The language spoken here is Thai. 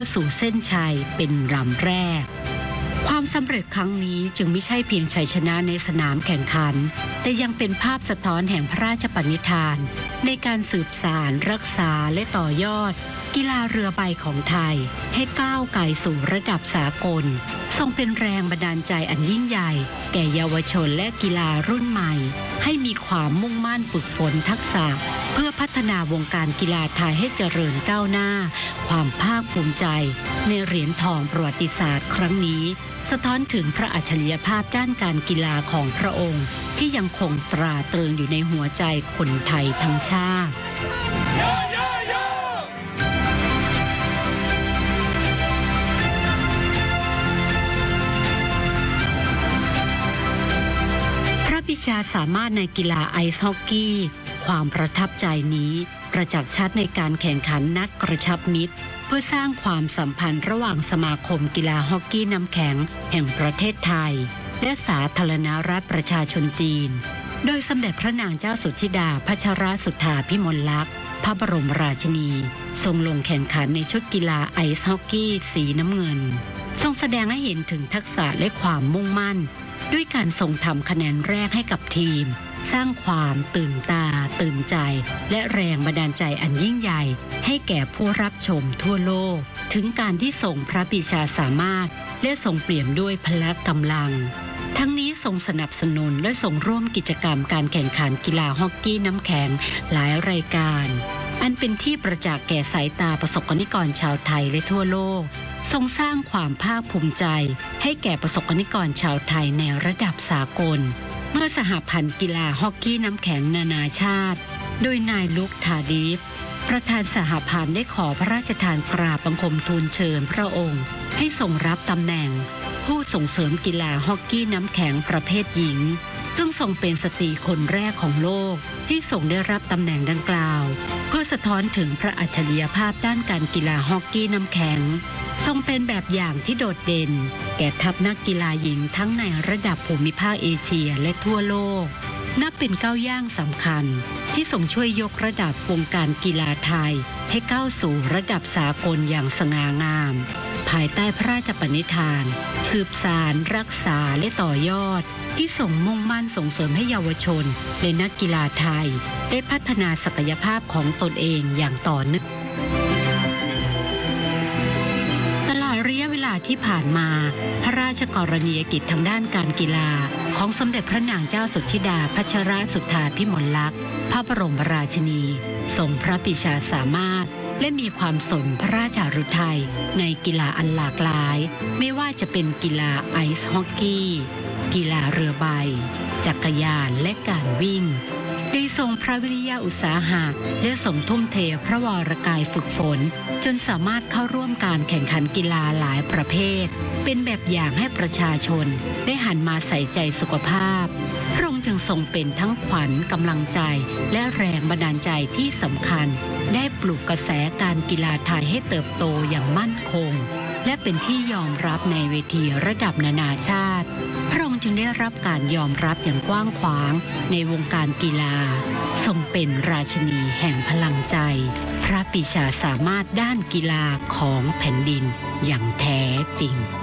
สู่เส้นชัยเป็นลำแรกความสำเร็จครั้งนี้จึงไม่ใช่เพียงชัยชนะในสนามแข่งขันแต่ยังเป็นภาพสะท้อนแห่งพระราชปณิธานในการสืบสานรักษาและต่อยอดกีฬาเรือใบของไทยให้ก้าวไกลสู่ระดับสากลทรงเป็นแรงบันดาลใจอันยิ่งใหญ่แก่เยาวชนและกีฬารุ่นใหม่ให้มีความมุ่งมั่นฝึกฝนทักษะเพื่อพัฒนาวงการกีฬาไทยให้เจริญก้าวหน้าความภาคภูมิใจในเหรียญทองประวัติศาสตร์ครั้งนี้สะท้อนถึงพระอัจฉริยภาพด้านการกีฬาของพระองค์ที่ยังคงตราตรึงอยู่ในหัวใจคนไทยทั้งชาติพระปิชาสามารถในกีฬาไอซ์ฮอกกี้ความประทับใจนี้ประจักษ์ชัดในการแข่งขันนัดกระชับมิตรเพื่อสร้างความสัมพันธ์ระหว่างสมาคมกีฬาฮอกกี้น้ำแข็งแห่งประเทศไทยและสาธารณรัฐประชาชนจีนโดยสมเด็จพระนางเจ้าสุทธิดาพัชรสุธาพิมลลักษณ์พระบรมราชินีทรงลงแข่งขันในชุดกีฬาไอซ์ฮอกกี้สีน้ำเงินทรงแสดงให้เห็นถึงทักษะและความมุ่งมั่นด้วยการทรงทำคะแนนแรกให้กับทีมสร้างความตื่นตาตื่นใจและแรงบันดาลใจอันยิ่งใหญ่ให้แก่ผู้รับชมทั่วโลกถึงการที่ทรงพระปรีชาสามารถและทรงเปี่ยมด้วยพละกำลังทั้งนี้ทรงสนับสนุนและทรงร่วมกิจกรรมการแข่งขันกีฬาฮอกกี้น้ำแข็งหลายรายการอันเป็นที่ประจักษ์แก่สายตาประสบกนิกรชาวไทยและทั่วโลกทรงสร้างความภาคภูมิใจให้แก่ประสบกนิกรชาวไทยในระดับสากลเมื่อสหพันธ์กีฬาฮอกกี้น้ำแข็งนานาชาติโดยนายลุกทาดีฟประธานสหพันธ์ได้ขอพระราชทานกราบบังคมทูลเชิญพระองค์ให้ทรงรับตำแหน่งผู้ส่งเสริมกีฬาฮอกกี้น้ำแข็งประเภทหญิงซึ่งทรงเป็นสตรีคนแรกของโลกที่ทรงได้รับตำแหน่งดังกล่าวเพื่อสะท้อนถึงพระอัจฉริยภาพด้านการกีฬาฮอกกี้น้ำแข็งทรงเป็นแบบอย่างที่โดดเด่นแก่ทัพนักกีฬาหญิงทั้งในระดับภูมิภาคเอเชียและทั่วโลกนับเป็นก้าวย่างสำคัญที่ทรงช่วยยกระดับวงการกีฬาไทยให้ก้าวสู่ระดับสากลอย่างสง่างามภายใต้พระราชปณิธานสืบสานรักษาและต่อยอดที่ทรงมุ่งมั่นส่งเสริมให้เยาวชนและนักกีฬาไทยได้พัฒนาศักยภาพของตนเองอย่างต่อเนื่องระยะเวลาที่ผ่านมาพระราชกรณียกิจทางด้านการกีฬาของสมเด็จพระนางเจ้าสุทธิดาพัชรสุธาพิมลลักษณ์พระบรมราชินีทรงพระปรีชาสามารถและมีความสนพระราชาฤทัยในกีฬาอันหลากหลายไม่ว่าจะเป็นกีฬาไอซ์ฮอกกี้กีฬาเรือใบจักรยานและการวิ่งได้ทรงพระวิริยะอุตสาหะและทรงทุ่มเทพระวรกายฝึกฝนจนสามารถเข้าร่วมการแข่งขันกีฬาหลายประเภทเป็นแบบอย่างให้ประชาชนได้หันมาใส่ใจสุขภาพพระองค์จึงทรงเป็นทั้งขวัญกำลังใจและแรงบันดาลใจที่สำคัญได้ปลุกกระแสการกีฬาไทยให้เติบโตอย่างมั่นคงและเป็นที่ยอมรับในเวทีระดับนานาชาติพระองค์จึงได้รับการยอมรับอย่างกว้างขวางในวงการกีฬาทรงเป็นราชินีแห่งพลังใจพระปรีชาสามารถด้านกีฬาของแผ่นดินอย่างแท้จริง